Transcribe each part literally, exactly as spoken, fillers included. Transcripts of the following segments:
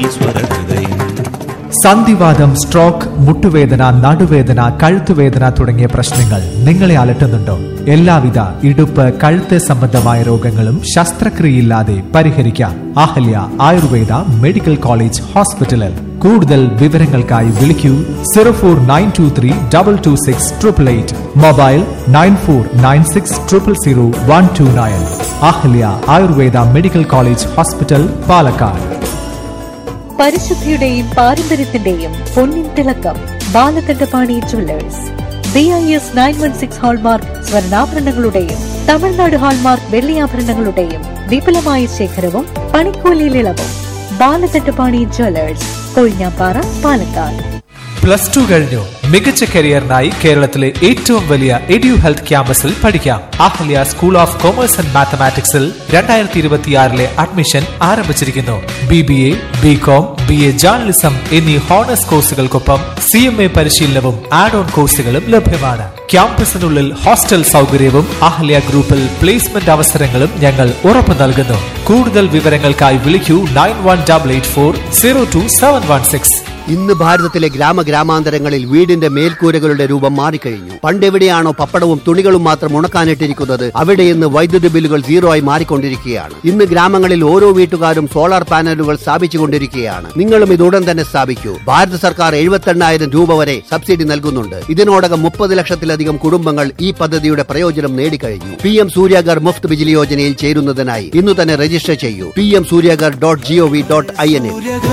സന്ധിവാതം, stroke, മുട്ടുവേദന, നടുവേദന, കഴുത്തുവേദന തുടങ്ങിയ പ്രശ്നങ്ങൾ നിങ്ങളെ അലട്ടുന്നുണ്ടോ? എല്ലാവിധ ഇടുപ്പ്, കഴുത്ത് സംബന്ധമായ രോഗങ്ങളും ശസ്ത്രക്രിയയില്ലാതെ പരിഹരിക്കാം. അഹല്യ ആയുർവേദ മെഡിക്കൽ കോളേജ് ഹോസ്പിറ്റലിൽ. കൂടുതൽ വിവരങ്ങൾക്കായി വിളിക്കൂ zero four nine to three double two six triple eight. Mobile nine four nine six triple zero one two nine. Ahalya Ayurveda medical college hospital, Palakkad. പരിശുദ്ധിയുടെയും പാരമ്പര്യത്തിന്റെയും പൊന്നിൻ തിളക്കം Balakandapani Jewellers. B I S nine one six hallmark സ്വർണ്ണാഭരണങ്ങളുടെയും Tamil Nadu hallmark വെള്ളിയാഭരണങ്ങളുടെയും വിപുലമായ ശേഖരവും പണിക്കൂലിയിൽ ഇളവും. Balakandapani Jewellers, Kozhinjampara, Palakkad. Plus two കഴിഞ്ഞു മികച്ച കരിയറിനായി കേരളത്തിലെ ഏറ്റവും വലിയ എഡ്യു ഹെൽത്ത് ക്യാമ്പസിൽ പഠിക്കാം. Ahalya school of commerce and മാത്തമാറ്റിക്സിൽ രണ്ടായിരത്തി ഇരുപത്തിയാറിലെ അഡ്മിഷൻ ആരംഭിച്ചിരിക്കുന്നു. B B A, B com, B A journalism എന്നീ ഹോണേഴ്സ് കോഴ്സുകൾക്കൊപ്പം സി എം എ പരിശീലനവും ആഡ് ഓൺ കോഴ്സുകളും ലഭ്യമാണ്. ക്യാമ്പസിനുള്ളിൽ ഹോസ്റ്റൽ സൗകര്യവും അഹല്യ ഗ്രൂപ്പിൽ പ്ലേസ്മെന്റ് അവസരങ്ങളും ഞങ്ങൾ ഉറപ്പു നൽകുന്നു. കൂടുതൽ വിവരങ്ങൾക്കായി വിളിക്കൂ nine one double eight four zero to seven one six. ഇന്ന് ഭാരതത്തിലെ ഗ്രാമഗ്രാമാന്തരങ്ങളിൽ വീടിന്റെ മേൽക്കൂരകളുടെ രൂപം മാറിക്കഴിഞ്ഞു. പണ്ടെവിടെയാണോ പപ്പടവും തുണികളും മാത്രം ഉണക്കാനിട്ടിരിക്കുന്നത്, അവിടെ ഇന്ന് വൈദ്യുതി ബില്ലുകൾ സീറോ ആയി മാറിക്കൊണ്ടിരിക്കുകയാണ്. ഇന്ന് ഗ്രാമങ്ങളിൽ ഓരോ വീട്ടുകാരും സോളാർ പാനലുകൾ സ്ഥാപിച്ചുകൊണ്ടിരിക്കുകയാണ്. നിങ്ങളും ഇത് ഉടൻ തന്നെ സ്ഥാപിക്കൂ. ഭാരത സർക്കാർ എഴുപത്തെണ്ണായിരം രൂപ വരെ സബ്സിഡി നൽകുന്നുണ്ട്. ഇതിനോടകം മുപ്പത് ലക്ഷത്തിലധികം കുടുംബങ്ങൾ ഈ പദ്ധതിയുടെ പ്രയോജനം നേടിക്കഴിഞ്ഞു. പി എം സൂര്യാഗർ മുഫ്ത് ബിജിലി യോജനയിൽ ചേരുന്നതിനായി ഇന്ന് തന്നെ രജിസ്റ്റർ ചെയ്യൂ. P M Suryaghar dot G O V dot I N.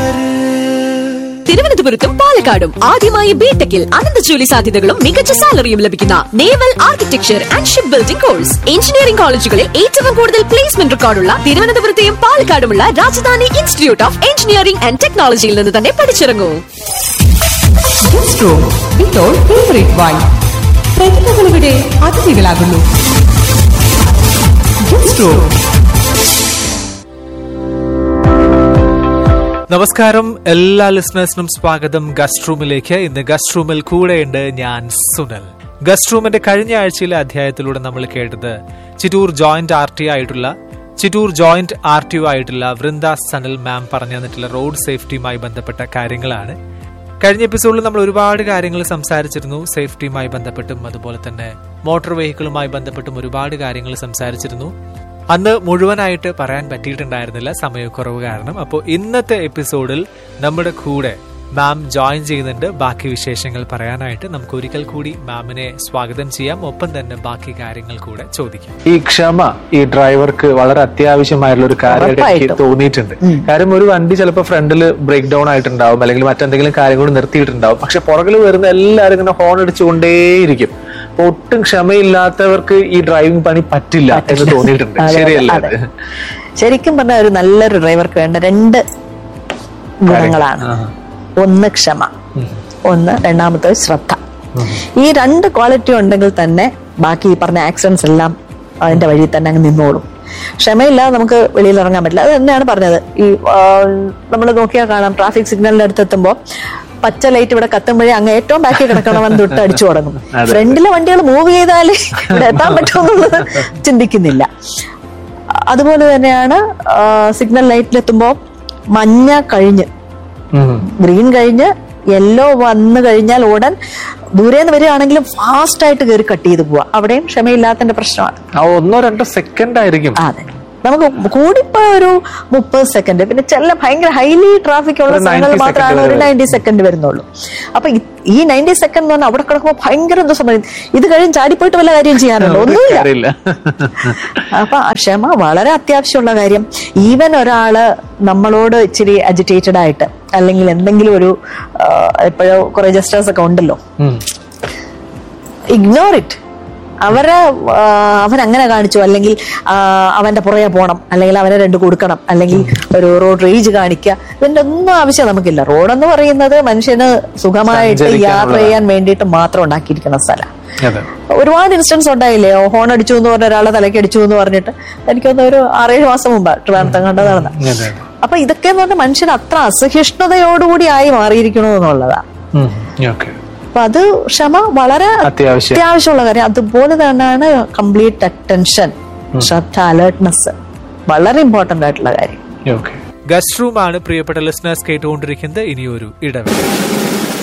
തിരുവനന്തപുരത്തും പാലക്കാടും ആദ്യമായി ബിടെക്കിൽ അനന്ത ജോലി സാധ്യതകളും മികച്ച സാലറിയും ലഭിക്കുന്ന naval architecture and ship building course. Engineering കോളേജുകളിൽ ഏറ്റവും കൂടുതൽ placement റെക്കോർഡുള്ള തിരുവനന്തപുരത്തെയും പാലക്കാടുമുള്ള Rajdhani institute of engineering and ടെക്നോളജിയിൽ നിന്ന് തന്നെ പഠിച്ചിറങ്ങൂ. പ്രതിഭകളുടെ അതിഥികളാകുന്നു. നമസ്കാരം, എല്ലാ ലിസണേഴ്സിനും സ്വാഗതം ഗസ്റ്റ് റൂമിലേക്ക്. ഇന്ന് ഗസ്റ്റ് റൂമിൽ കൂടെയുണ്ട് ഞാൻ, സുനൽ. ഗസ്റ്റ് റൂമിന്റെ കഴിഞ്ഞ ആഴ്ചയിലെ അധ്യായത്തിലൂടെ നമ്മൾ കേട്ടത് ചിറ്റൂർ ജോയിന്റ് ആർ ടി ആയിട്ടുള്ള Chittur joint R T O ആയിട്ടുള്ള വൃന്ദ സനൽ മാം പറഞ്ഞു തന്നിട്ടുള്ള റോഡ് സേഫ്റ്റിയുമായി ബന്ധപ്പെട്ട കാര്യങ്ങളാണ്. കഴിഞ്ഞ എപ്പിസോഡിൽ നമ്മൾ ഒരുപാട് കാര്യങ്ങൾ സംസാരിച്ചിരുന്നു. സേഫ്റ്റിയുമായി ബന്ധപ്പെട്ടും അതുപോലെ തന്നെ മോട്ടോർ വെഹിക്കിളുമായി ബന്ധപ്പെട്ടും ഒരുപാട് കാര്യങ്ങൾ സംസാരിച്ചിരുന്നു. അന്ന് മുഴുവനായിട്ട് പറയാൻ പറ്റിയിട്ടുണ്ടായിരുന്നില്ല, സമയക്കുറവ് കാരണം. അപ്പോൾ ഇന്നത്തെ എപ്പിസോഡിൽ നമ്മുടെ കൂടെ മാം ജോയിൻ ചെയ്യുന്നുണ്ട്. ബാക്കി വിശേഷങ്ങൾ പറയാനായിട്ട് നമുക്ക് ഒരിക്കൽ കൂടി മാമിനെ സ്വാഗതം ചെയ്യാം. ഒപ്പം തന്നെ ബാക്കി കാര്യങ്ങൾ കൂടെ ചോദിക്കാം. ഈ ക്ഷമ ഈ ഡ്രൈവർക്ക് വളരെ അത്യാവശ്യമായിട്ടുള്ള ഒരു കാര്യമായിട്ട് എനിക്ക് തോന്നിയിട്ടുണ്ട്. കാര്യം ഒരു വണ്ടി ചിലപ്പോൾ ഫ്രണ്ടിൽ ബ്രേക്ക് ഡൗൺ ആയിട്ടുണ്ടാവും, അല്ലെങ്കിൽ മറ്റെന്തെങ്കിലും കാര്യങ്ങൾ നിർത്തിയിട്ടുണ്ടാവും. പക്ഷെ പുറകിൽ വരുന്ന എല്ലാവരും ഇങ്ങനെ ഹോൺ അടിച്ചുകൊണ്ടേയിരിക്കും. അപ്പൊ ഒട്ടും ക്ഷമയില്ലാത്തവർക്ക് ഈ ഡ്രൈവിംഗ് പണി പറ്റില്ല എന്ന് തോന്നിയിട്ടുണ്ട്. ശരിയല്ലേ? ശരിക്കും പറഞ്ഞാൽ ഒരു നല്ലൊരു ഡ്രൈവർക്ക് വേണ്ട രണ്ട് ഗുണങ്ങളാണ്. ഒന്ന് ക്ഷമ, ഒന്ന് രണ്ടാമത്തെ ശ്രദ്ധ. ഈ രണ്ട് ക്വാളിറ്റി ഉണ്ടെങ്കിൽ തന്നെ ബാക്കി ഈ പറഞ്ഞ ആക്സിഡൻസ് എല്ലാം അതിന്റെ വഴി തന്നെ അങ്ങ് നിന്നോളും. ക്ഷമയില്ലാതെ നമുക്ക് വെളിയിൽ ഇറങ്ങാൻ പറ്റില്ല. അത് തന്നെയാണ് പറഞ്ഞത്. ഈ നമ്മൾ നോക്കിയാൽ കാണാം, ട്രാഫിക് സിഗ്നലിന്റെ അടുത്തെത്തുമ്പോ പച്ച ലൈറ്റ് ഇവിടെ കത്തുമ്പോഴേ അങ്ങ് ഏറ്റവും ബാക്കിൽ കിടക്കണമെന്ന് തൊട്ട് അടിച്ചു തുടങ്ങും. ഫ്രണ്ടിലെ വണ്ടികൾ മൂവ് ചെയ്താൽ ഇവിടെ എത്താൻ പറ്റുമെന്നുള്ളത് ചിന്തിക്കുന്നില്ല. അതുപോലെ തന്നെയാണ് സിഗ്നൽ ലൈറ്റിലെത്തുമ്പോ മഞ്ഞ കഴിഞ്ഞ് ഗ്രീൻ കഴിഞ്ഞ് യെല്ലോ വന്നു കഴിഞ്ഞാൽ ഉടൻ ദൂരേന്ന് വരികയാണെങ്കിലും ഫാസ്റ്റ് ആയിട്ട് കയറി കട്ട് ചെയ്ത് പോവാ. അവിടെയും ക്ഷമയില്ലാത്തതിന്റെ പ്രശ്നമാണ്. ഒന്നോ രണ്ടോ സെക്കൻഡ് ആയിരിക്കും. അതെ, നമുക്ക് കൂടിപ്പോ ഒരു മുപ്പത് സെക്കൻഡ്, പിന്നെ ചില ഭയങ്കര ഹൈലി ട്രാഫിക് ഉള്ള സ്ഥലങ്ങളിൽ മാത്രമാണ് ഒരു നയൻറ്റി സെക്കൻഡ് വരുന്നുള്ളൂ. അപ്പൊ ഈ നയൻറ്റി സെക്കൻഡ് എന്ന് പറഞ്ഞാൽ അവിടെ കിടക്കുമ്പോൾ ഭയങ്കര എന്തോ സമയം, ഇത് കഴിഞ്ഞ് ചാടിപ്പോയിട്ട് വല്ല കാര്യം ചെയ്യാനുണ്ടോ? ഒന്നുമില്ല. അപ്പൊ ക്ഷമ വളരെ അത്യാവശ്യമുള്ള കാര്യം. ഈവൻ ഒരാള് നമ്മളോട് ഇച്ചിരി അജിറ്റേറ്റഡ് ആയിട്ട്, അല്ലെങ്കിൽ എന്തെങ്കിലും ഒരു എപ്പോഴോ കുറെ ജസ്റ്റേഴ്സ് ഒക്കെ ഉണ്ടല്ലോ, ഇഗ്നോർ ഇറ്റ്. അവരെ അവൻ അങ്ങനെ കാണിച്ചു, അല്ലെങ്കിൽ അവന്റെ പുറകെ പോകണം, അല്ലെങ്കിൽ അവനെ രണ്ട് കൊടുക്കണം, അല്ലെങ്കിൽ ഒരു റോഡ് റേജ് കാണിക്കുക, ഇതിന്റെ ഒന്നും ആവശ്യം നമുക്കില്ല. റോഡെന്ന് പറയുന്നത് മനുഷ്യന് സുഖമായിട്ട് യാത്ര ചെയ്യാൻ വേണ്ടിയിട്ട് മാത്രം ഉണ്ടാക്കിയിരിക്കുന്ന സ്ഥലം. ഒരുപാട് ഇൻസ്റ്റൻസ് ഉണ്ടായില്ലേ, ഹോൺ അടിച്ചു എന്ന് പറഞ്ഞ ഒരാളെ തലയ്ക്ക് അടിച്ചു എന്ന് പറഞ്ഞിട്ട് എനിക്കൊന്ന് ഒരു ആറേഴ് മാസം മുമ്പ് ട്രിവാൻഡ്രം കണ്ട നടന്ന. അപ്പൊ ഇതൊക്കെ എന്ന് പറഞ്ഞാൽ മനുഷ്യൻ അത്ര അസഹിഷ്ണുതയോടുകൂടി ആയി മാറിയിരിക്കണോ എന്നുള്ളതാ. അപ്പൊ അത് ക്ഷമ വളരെ അത്യാവശ്യമുള്ള കാര്യം. അതുപോലെ തന്നെയാണ് കംപ്ലീറ്റ് അറ്റൻഷൻ, ശ്രദ്ധ, അലേർട്ട്നെസ് വളരെ ഇമ്പോർട്ടന്റ് ആയിട്ടുള്ള കാര്യം. ഗസ്റ്റ് റൂം ആണ് പ്രിയപ്പെട്ട ലിസണേഴ്സ് കേട്ടുകൊണ്ടിരിക്കുന്നത്. ഇനിയൊരു ഇടവേള.